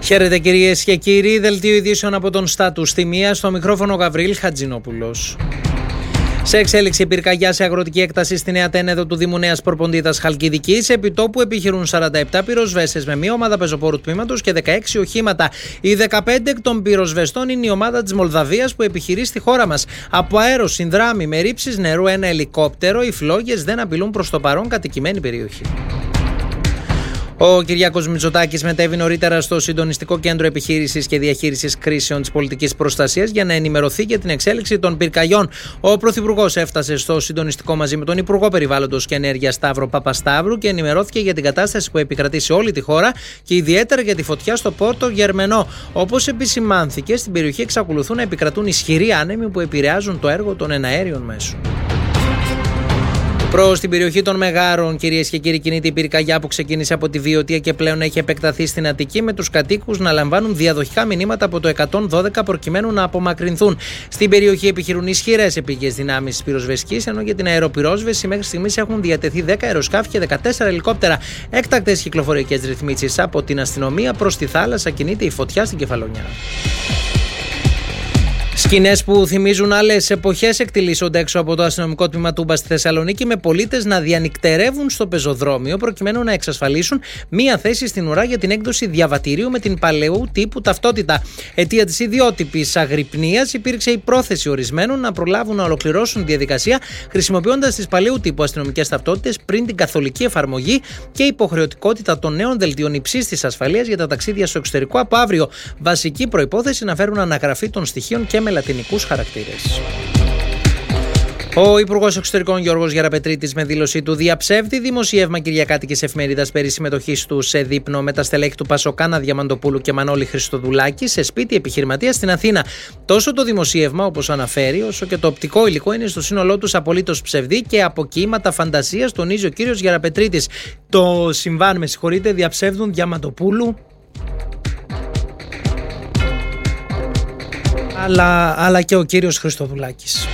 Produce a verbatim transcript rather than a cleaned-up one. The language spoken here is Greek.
Χαίρετε κυρίες και κύριοι, δελτίο ειδήσεων από τον Στάτου στη μία, στο μικρόφωνο Γαβρίλ Χατζηνόπουλος. Σε εξέλιξη πυρκαγιά σε αγροτική έκταση στη Νέα Τένεδο του Δήμου Νέας Προποντίδας Χαλκιδικής, επί τόπου επιχειρούν σαράντα επτά πυροσβέστες με μία ομάδα πεζοπόρου τμήματος και δεκαέξι οχήματα. Οι δεκαπέντε εκ των πυροσβεστών είναι η ομάδα της Μολδαβίας που επιχειρεί στη χώρα μας. Από αέρο συνδράμει με ρήψεις νερού ένα ελικόπτερο, οι φλόγες δεν απειλούν προς το παρόν κατοικημένη περιοχή. Ο Κυριάκος Μητσοτάκης μετέβη νωρίτερα στο Συντονιστικό Κέντρο Επιχείρησης και Διαχείρισης Κρίσεων της Πολιτικής Προστασίας για να ενημερωθεί για την εξέλιξη των πυρκαγιών. Ο Πρωθυπουργός έφτασε στο συντονιστικό μαζί με τον Υπουργό Περιβάλλοντος και Ενέργειας Σταύρο Παπασταύρου και ενημερώθηκε για την κατάσταση που επικρατεί σε όλη τη χώρα και ιδιαίτερα για τη φωτιά στο Πόρτο Γερμενό. Όπως επισημάνθηκε, στην περιοχή εξακολουθούν να επικρατούν ισχυροί άνεμοι που επηρεάζουν το έργο των εναέριων μέσων. Προς την περιοχή των Μεγάρων, κυρίες και κύριοι, κινείται η πυρκαγιά που ξεκίνησε από τη Βιωτία και πλέον έχει επεκταθεί στην Αττική, με τους κατοίκους να λαμβάνουν διαδοχικά μηνύματα από το εκατόν δώδεκα προκειμένου να απομακρυνθούν. Στην περιοχή επιχειρούν ισχυρές επίγειες δυνάμεις της πυροσβεστικής, ενώ για την αεροπυρόσβεση μέχρι στιγμής έχουν διατεθεί δέκα αεροσκάφη και δεκατέσσερα ελικόπτερα. Έκτακτες κυκλοφοριακές ρυθμίσεις από την αστυνομία. Προς τη θάλασσα κινείται η φωτιά στην Κεφαλονιά. Σκηνές που θυμίζουν άλλες εποχές εκτιλήσονται έξω από το αστυνομικό τμήμα Τούμπα στη Θεσσαλονίκη, με πολίτες να διανυκτερεύουν στο πεζοδρόμιο προκειμένου να εξασφαλίσουν μία θέση στην ουρά για την έκδοση διαβατηρίου με την παλαιού τύπου ταυτότητα. Αιτία της ιδιότυπης αγρυπνίας υπήρξε η πρόθεση ορισμένων να προλάβουν να ολοκληρώσουν τη διαδικασία χρησιμοποιώντας τις παλαιού τύπου αστυνομικές ταυτότητες πριν την καθολική εφαρμογή και υποχρεωτικότητα των νέων δελτίων υψίστης ασφαλείας για τα ταξίδια στο εξωτερικό από αύριο. Βασική προϋπόθεση να φέρουν αναγραφή των στοιχείων και με λατινικούς χαρακτήρες. Ο Υπουργός Εξωτερικών Γιώργος Γεραπετρίτης, με δήλωσή του, διαψεύδει δημοσίευμα κυριακάτικης εφημερίδας περί συμμετοχής του σε δείπνο με τα στελέχη του Πασοκ Άννα Διαμαντοπούλου και Μανώλη Χριστοδουλάκη σε σπίτι επιχειρηματία στην Αθήνα. Τόσο το δημοσίευμα, όπως αναφέρει, όσο και το οπτικό υλικό είναι στο σύνολό τους απολύτως ψευδή και αποκύματα φαντασίας, τονίζει ο κύριος Γεραπετρίτης. Το συμβάν, με συγχωρείτε, διαψεύδουν Διαμαντοπούλου. Αλλά, αλλά και ο κύριος Χριστοδουλάκης.